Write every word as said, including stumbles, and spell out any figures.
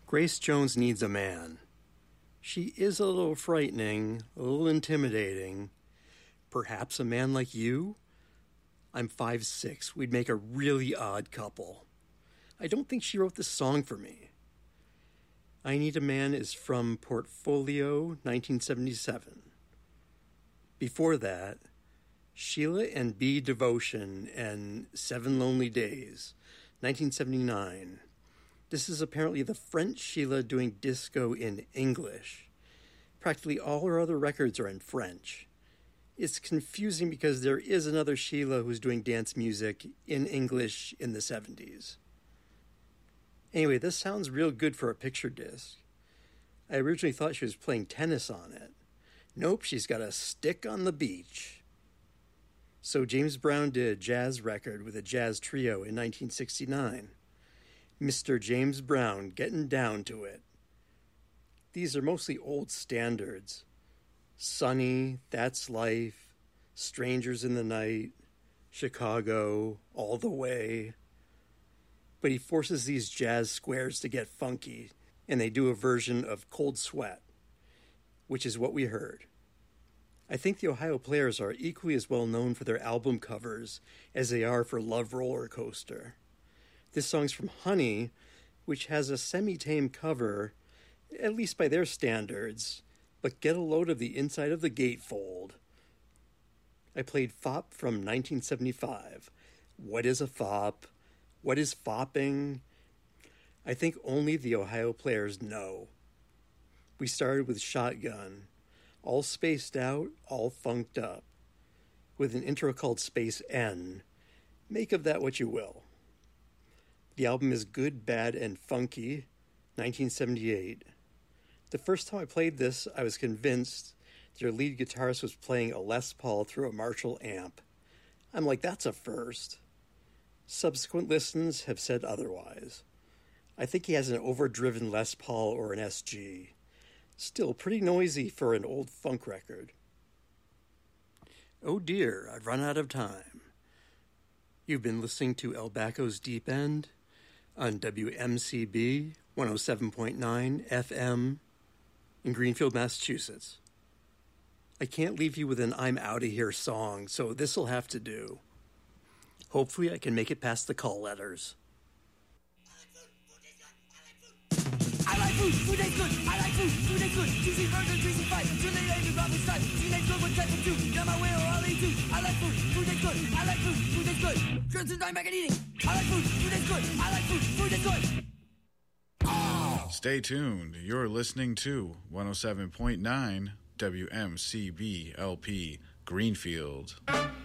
Grace Jones needs a man. She is a little frightening, a little intimidating. Perhaps a man like you? I'm five six. We'd make a really odd couple. I don't think she wrote this song for me. I Need a Man is from Portfolio, nineteen seventy-seven. Before that, Sheila and B. Devotion and Seven Lonely Days, nineteen seventy-nine. This is apparently the French Sheila doing disco in English. Practically all her other records are in French. It's confusing because there is another Sheila who's doing dance music in English in the seventies. Anyway, this sounds real good for a picture disc. I originally thought she was playing tennis on it. Nope, she's got a stick on the beach. So James Brown did a jazz record with a jazz trio in nineteen sixty-nine. Mister James Brown getting down to it. These are mostly old standards. Sunny, That's Life, Strangers in the Night, Chicago, All the Way. But he forces these jazz squares to get funky, and they do a version of Cold Sweat, which is what we heard. I think the Ohio Players are equally as well known for their album covers as they are for Love Roller Coaster. This song's from Honey, which has a semi-tame cover, at least by their standards, but get a load of the inside of the gatefold. I played Fop from nineteen seventy-five. What is a fop? What is fopping? I think only the Ohio Players know. We started with Shotgun, all spaced out, all funked up, with an intro called Space N. Make of that what you will. The album is Good, Bad, and Funky, nineteen seventy-eight. The first time I played this, I was convinced their lead guitarist was playing a Les Paul through a Marshall amp. I'm like, that's a first. Subsequent listens have said otherwise. I think he has an overdriven Les Paul or an S G. Still pretty noisy for an old funk record. Oh dear, I've run out of time. You've been listening to El Baco's Deep End on W M C B one oh seven point nine F M in Greenfield, Massachusetts. I can't leave you with an I'm Outta Here song, so this'll have to do. Hopefully I can make it past the call letters. I like food, food tastes good. I like food, food tastes good. Juicy burger, juicy fight. Chili lady, Robin Stein. Teenage good with type of two. Got my way or I'll eat too. I like food, food tastes good. I like food, food tastes good. Crimson time back and eating. I like food, food tastes good. I like food, food tastes good. Oh. Stay tuned. You're listening to one oh seven point nine W M C B L P Greenfield.